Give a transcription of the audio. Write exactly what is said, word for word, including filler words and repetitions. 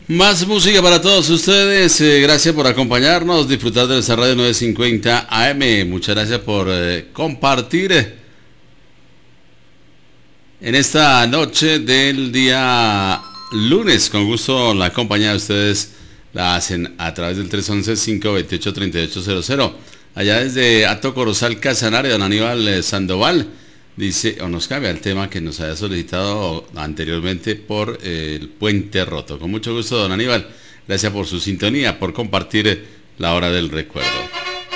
Más música para todos ustedes, eh, gracias por acompañarnos, disfrutar de nuestra radio novecientos cincuenta A M, muchas gracias por eh, compartir eh, en esta noche del día lunes, con gusto la compañía de ustedes la hacen a través del tres once, cinco veintiocho, treinta y ocho cero cero, allá desde Hato Corozal, Casanare, don Aníbal eh, Sandoval. Dice, o nos cambia el tema que nos había solicitado anteriormente por eh, el puente roto. Con mucho gusto, don Aníbal. Gracias por su sintonía, por compartir la hora del recuerdo.